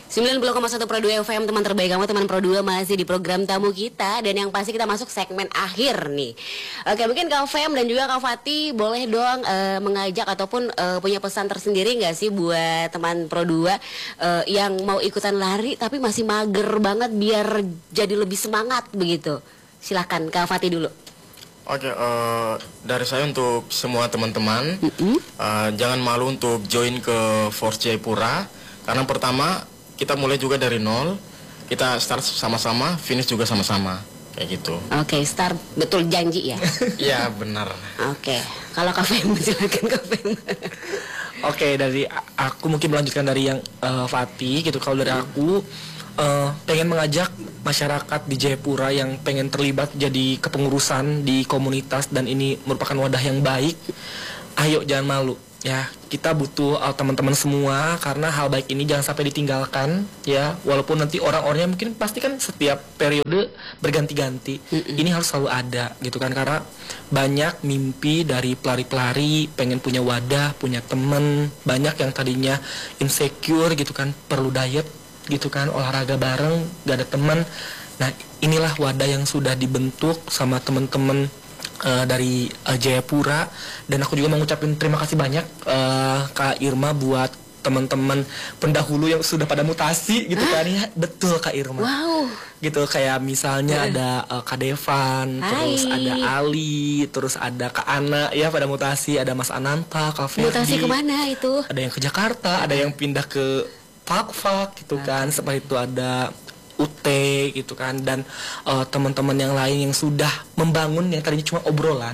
90,1 Pro 2 FM, teman terbaik kamu, teman Pro 2 masih di program tamu kita. Dan yang pasti kita masuk segmen akhir nih. Oke, mungkin Kak Fem dan juga Kak Fatih boleh dong mengajak ataupun punya pesan tersendiri nggak sih buat teman Pro 2 yang mau ikutan lari tapi masih mager banget biar jadi lebih semangat begitu. Silakan Kak Fatih dulu. Oke, dari saya untuk semua teman-teman, jangan malu untuk join ke Force Jayapura. Karena pertama, kita mulai juga dari nol, kita start sama-sama, finish juga sama-sama, kayak gitu. Oke, start betul janji ya? Iya, benar. Oke, kalau Kak Fem, silakan Kak Fem. Oke, dari aku mungkin melanjutkan dari yang Fatih gitu. Kalau dari aku, pengen mengajak masyarakat di Jayapura yang pengen terlibat jadi kepengurusan di komunitas dan ini merupakan wadah yang baik. Ayo jangan malu ya, kita butuh teman-teman semua karena hal baik ini jangan sampai ditinggalkan ya, walaupun nanti orang-orangnya mungkin pasti kan setiap periode berganti-ganti. Ini harus selalu ada gitu kan, karena banyak mimpi dari pelari-pelari pengen punya wadah, punya teman. Banyak yang tadinya insecure gitu kan, perlu diet gitu kan, olahraga bareng, gak ada teman. Nah, inilah wadah yang sudah dibentuk sama teman-teman dari Jayapura. Dan aku juga mengucapkan terima kasih banyak Kak Irma buat teman-teman pendahulu yang sudah pada mutasi gitu kan ya. Betul Kak Irma. Wow. Gitu kayak misalnya ada Kak Devan, terus ada Ali, terus ada Kak Ana ya pada mutasi, ada Mas Ananta, Kak Ferdi. Mutasi kemana itu? Ada yang ke Jakarta, ada yang pindah ke Fak gitu kan. Seperti itu ada UT gitu kan, dan teman-teman yang lain yang sudah membangun yang tadinya cuma obrolan,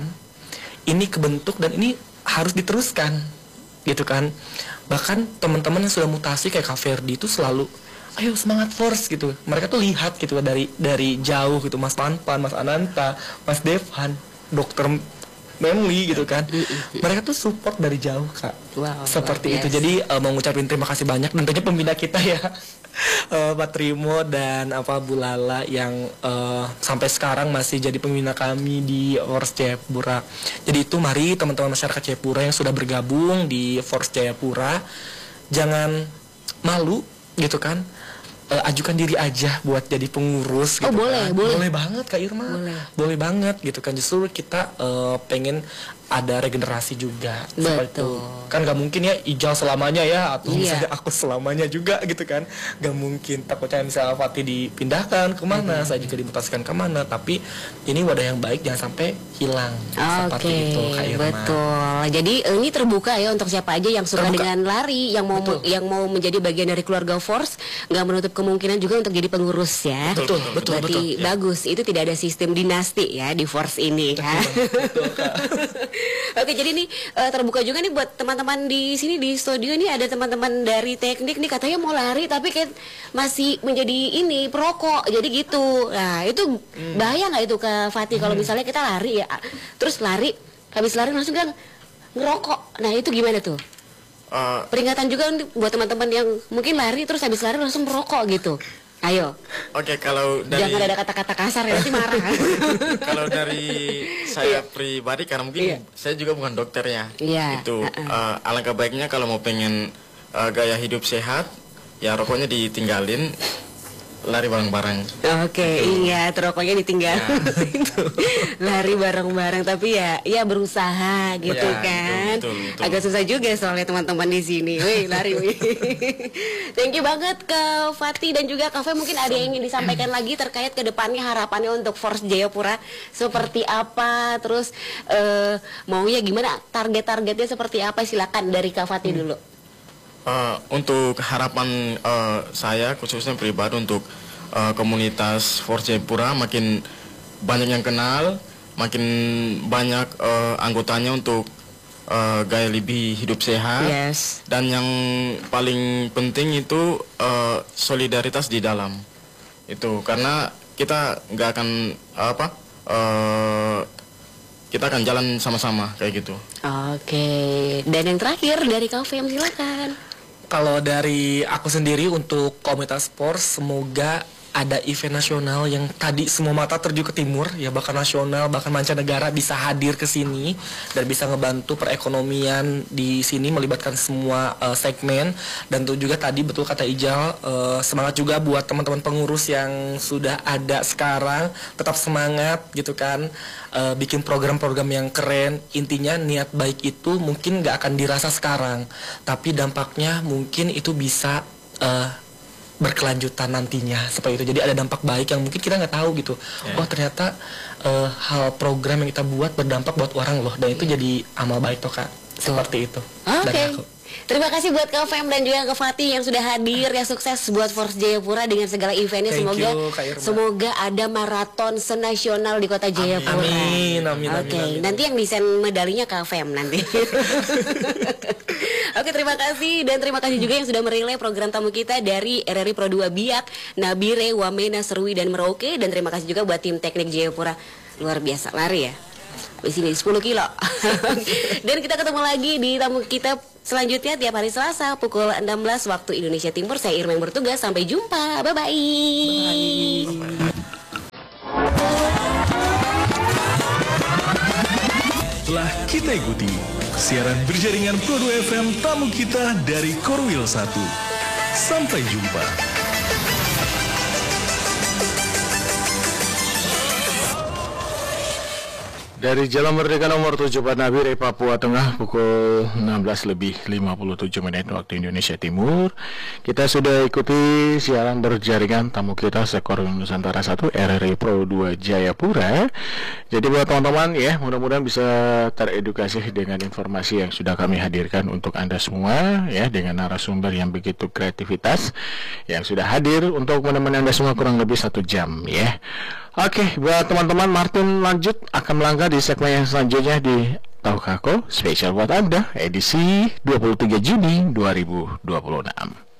ini kebentuk dan ini harus diteruskan gitu kan. Bahkan teman-teman yang sudah mutasi kayak Kak Ferdi itu selalu ayo semangat Force gitu. Mereka tuh lihat gitu dari jauh gitu, Mas Panpan, Mas Ananta, Mas Devan, Dokter Memli gitu kan. Mereka tuh support dari jauh Kak. Wow, seperti itu. Jadi mau ngucapin terima kasih banyak, dan tentunya pembina kita ya, Pak Trimo dan Bu Lala yang sampai sekarang masih jadi pembina kami di Force Jayapura. Jadi itu mari teman-teman masyarakat Jayapura yang sudah bergabung di Force Jayapura, jangan malu gitu kan. Ajukan diri aja buat jadi pengurus gitu boleh, kan. boleh. Boleh banget Kak Irma. Boleh banget gitu kan. Justru kita pengen ada regenerasi juga. Betul. Kan gak mungkin ya Ijal selamanya ya, atau misalnya aku selamanya juga gitu kan. Gak mungkin. Takutnya misalnya Fatih dipindahkan kemana, saya juga dimutasikan kemana. Tapi ini wadah yang baik, jangan sampai hilang. Seperti itu Kak Irma. Betul. Jadi ini terbuka ya untuk siapa aja yang suka dengan lari, yang mau menjadi bagian dari keluarga Force, nggak menutup kemungkinan juga untuk jadi pengurus ya. Betul. Berarti bagus. Itu tidak ada sistem dinasti ya di Force ini. Betul Kak. Oke, jadi nih terbuka juga nih buat teman-teman di sini di studio. Ini ada teman-teman dari teknik nih, katanya mau lari tapi kayak masih menjadi ini perokok. Jadi gitu. Nah, itu bahaya nggak itu ke Fatih kalau misalnya kita lari ya, terus habis lari langsung kan ngerokok. Nah, itu gimana tuh? Peringatan juga buat teman-teman yang mungkin lari terus habis lari langsung merokok gitu. Ayo. Oke, kalau dari jangan ada kata-kata kasar ya, nanti marah. Kalau dari saya pribadi, karena mungkin saya juga bukan dokternya, itu alangkah baiknya kalau mau pengen gaya hidup sehat, ya rokoknya ditinggalin, lari bareng-bareng. Oke, iya, rokoknya ditinggal. Lari bareng-bareng, tapi ya berusaha gitu kan. Betul. Agak susah juga soalnya teman-teman di sini. Wih, lari wih. Thank you banget ke Fatih dan juga Kak Fem. Mungkin ada yang ingin disampaikan lagi terkait ke depannya, harapannya untuk Force Jayapura seperti apa, terus maunya gimana, target-targetnya seperti apa, silakan dari Kak Fatih dulu. Untuk harapan saya khususnya pribadi untuk komunitas Force Jayapura, makin banyak yang kenal, makin banyak anggotanya untuk gaya lebih hidup sehat. Dan yang paling penting itu solidaritas di dalam itu, karena kita nggak akan kita akan jalan sama-sama kayak gitu. Oke, dan yang terakhir dari Kak Fem, silakan. Kalau dari aku sendiri untuk komunitas Force, semoga ada event nasional yang tadi semua mata tertuju ke timur, ya bahkan nasional, bahkan mancanegara bisa hadir ke sini dan bisa ngebantu perekonomian di sini melibatkan semua segmen. Dan itu juga tadi betul kata Ijal, semangat juga buat teman-teman pengurus yang sudah ada sekarang, tetap semangat gitu kan, bikin program-program yang keren. Intinya niat baik itu mungkin nggak akan dirasa sekarang, tapi dampaknya mungkin itu bisa berkelanjutan nantinya seperti itu. Jadi ada dampak baik yang mungkin kita nggak tahu gitu. Oh ternyata hal program yang kita buat berdampak buat orang loh, dan itu jadi amal baik toh Kak. Seperti itu. Oke. Terima kasih buat Kak Fem dan juga Kak Fatih yang sudah hadir. Ya sukses buat Force Jayapura dengan segala eventnya. Semoga ada maraton senasional di Kota Jayapura. Amin. Oke. Nanti yang desain medalinya Kak Fem nanti. Oke, terima kasih dan terima kasih juga yang sudah merilai program tamu kita dari RRI Pro 2 Biak, Nabire, Wamena, Serui dan Merauke. Dan terima kasih juga buat tim teknik Jayapura. Luar biasa lari ya. Di sini 10 kilo. Dan kita ketemu lagi di tamu kita selanjutnya tiap hari Selasa pukul 16 waktu Indonesia Timur. Saya Irma yang bertugas. Sampai jumpa. Bye bye. Telah kita ikuti siaran berjaringan Pro 2 FM tamu kita dari Korwil 1. Sampai jumpa. Dari Jalan Merdeka nomor 7 Nabire, Papua Tengah, pukul 16:57 waktu Indonesia Timur. Kita sudah ikuti siaran berjaringan tamu kita Korwil Nusantara 1 RRI Pro 2 Jayapura. Jadi buat teman-teman ya, mudah-mudahan bisa teredukasi dengan informasi yang sudah kami hadirkan untuk Anda semua ya, dengan narasumber yang begitu kreativitas yang sudah hadir untuk menemani Anda semua kurang lebih 1 jam ya. Oke, buat teman-teman, Martin lanjut akan melangkah di segmen yang selanjutnya di Tahukah Kau, spesial buat Anda, edisi 23 Juni 2026.